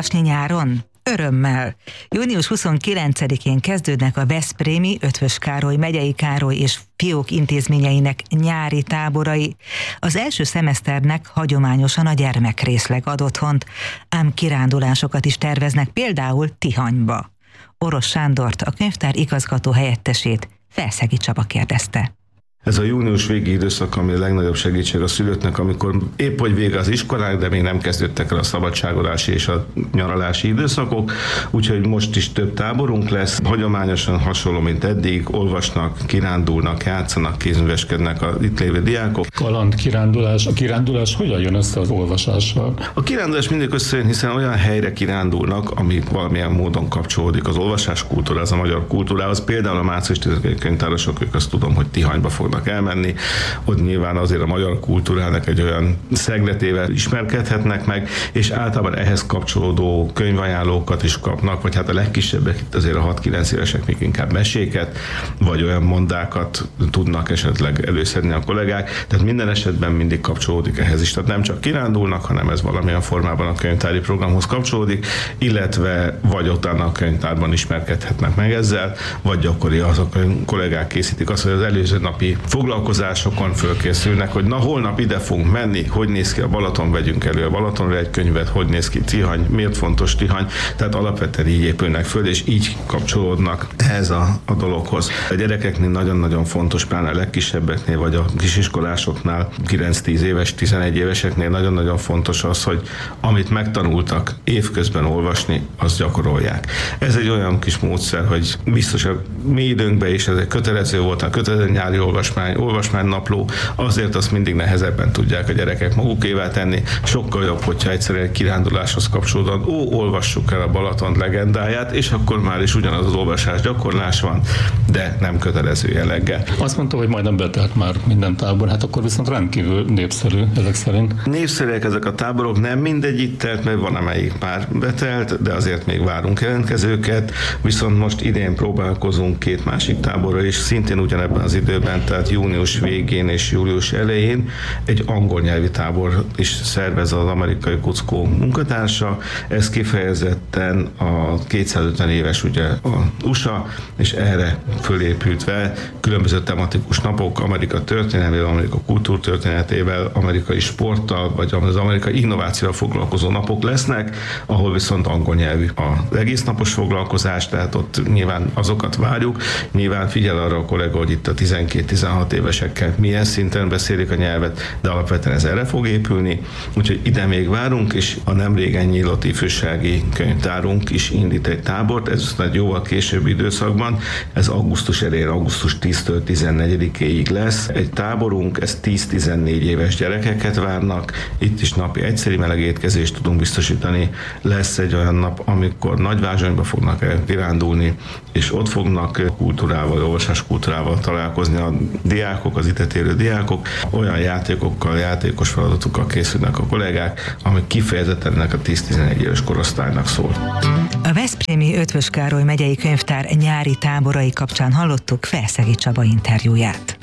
olvasni nyáron? Örömmel! Június 29-én kezdődnek a veszprémi Eötvös Károly megyei Károly és Fiók intézményeinek nyári táborai. Az első szemeszternek hagyományosan a gyermekrészleg ad otthont, ám kirándulásokat is terveznek, például Tihanyba. Orosz Sándort, a könyvtár igazgató helyettesét Felszegi Csaba kérdezte. Ez a június végi időszak, ami a legnagyobb segítség a szülőknek, amikor épp hogy vége az iskolák, de még nem kezdődtek el a szabadságolási és a nyaralási időszakok, úgyhogy most is több táborunk lesz. Hagyományosan hasonló, mint eddig, olvasnak, kirándulnak, játszanak, kézműveskednek az itt lévő diákok. Kaland, kirándulás. A kirándulás hogyan jön össze az olvasással? A kirándulás mindig összejön, hiszen olyan helyre kirándulnak, ami valamilyen módon kapcsolódik az olvasás kultúrához, a magyar kultúrához. Például a március 10-i könyvtárosok, ők azt tudom, hogy Tihanyba fognak elmenni, ott nyilván azért a magyar kultúrának egy olyan szegletével ismerkedhetnek meg, és általában ehhez kapcsolódó könyvajánlókat is kapnak, vagy hát a legkisebbek, itt azért a 6-9 évesek még inkább meséket, vagy olyan mondákat tudnak esetleg előszedni a kollégák, tehát minden esetben mindig kapcsolódik ehhez is. Tehát nem csak kirándulnak, hanem ez valamilyen formában a könyvtári programhoz kapcsolódik, illetve vagy utána a könyvtárban ismerkedhetnek meg ezzel, vagy gyakori azok a kollégák készítik azt, hogy az előző napi foglalkozásokon fölkészülnek, hogy na holnap ide fogunk menni, hogy néz ki a Balaton, vegyünk elő a Balatonra egy könyvet, hogy néz ki Tihany, miért fontos Tihany, tehát alapvetően így épülnek föl, és így kapcsolódnak ehhez a dologhoz. A gyerekeknél nagyon-nagyon fontos, pláne a legkisebbeknél, vagy a kisiskolásoknál, 9-10 éves, 11 éveseknél nagyon-nagyon fontos az, hogy amit megtanultak évközben olvasni, azt gyakorolják. Ez egy olyan kis módszer, hogy biztos a mi időnkben is ez egy kötelező volt, a kötelező nyári olvasmánynapló, azért azt mindig nehezebben tudják a gyerekek magukévá tenni. Sokkal jobb, hogyha egyszerűen egy kiránduláshoz kapcsolódóan, olvassuk el a Balaton legendáját, és akkor már is ugyanaz az olvasás gyakorlás van, de nem kötelező jelleggel. Azt mondta, hogy majdnem betelt már minden tábor, hát akkor viszont rendkívül népszerű ezek szerint. Népszerűek ezek a táborok, nem mindegy itt telt, mert van amelyik már betelt, de azért még várunk jelentkezőket, viszont most idén próbálkozunk 2 másik táborra is, szintén ugyanebben az időben, tehát június végén és július elején egy angol nyelvi tábor is szervez az Amerikai Kuckó munkatársa. Ez kifejezetten a 250 éves ugye a USA, és erre fölépültve különböző tematikus napok, Amerika történelmével, Amerika kultúrtörténetével, amerikai sporttal, vagy az amerikai innovációval foglalkozó napok lesznek, ahol viszont angol nyelvű az egész napos foglalkozás, tehát ott nyilván azokat várjuk. Nyilván figyel arra a kollega, hogy itt a 12-16 évesekkel milyen szinten beszélik a nyelvet, de alapvetően ez erre fog épülni, úgyhogy ide még várunk, és a nem régen nyílt ifjúsági könyvtárunk is indít egy tábort, ez egy jóval később időszakban, ez augusztus elején, augusztus 10-től 14-éig lesz egy táborunk, ez 10-14 éves gyerekeket várnak, itt is napi egyszeri melegétkezést tudunk biztosítani, lesz egy olyan nap, amikor Nagyvázsonyba fognak kirándulni, és ott fognak kultúrával, olvasás kultúrával találkozni a diákok, az ide térő diákok, olyan játékokkal, játékos feladatokkal készülnek a kollégák, amik kifejezetten ennek a 10-11 éves korosztálynak szól. A veszprémi Eötvös Károly megyei könyvtár nyári táborai kapcsán hallottuk Felszegi Csaba interjúját.